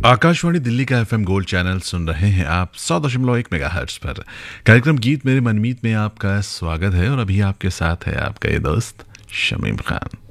आकाशवाणी दिल्ली का FM gold channel सुन रहे हैं आप 100.1 मेगाहर्ट्ज पर। कार्यक्रम गीत मेरे मनमीत में आपका स्वागत है और अभी आपके साथ है आपका ये दोस्त शमीम खान।